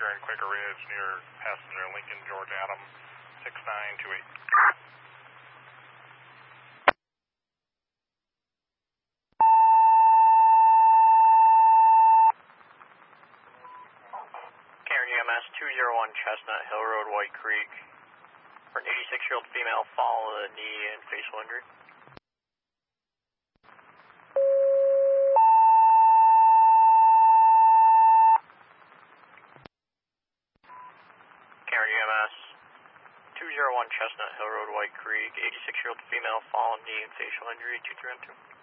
here in Quaker Ridge near passenger Lincoln George Adam 6928. Karen EMS 201 Chestnut Hill Road, White Creek. For an 86-year-old female, fall of the knee and facial injury. Karen EMS 201 Chestnut Hill Road, White Creek. 86-year-old female, fall, knee and facial injury, 2312.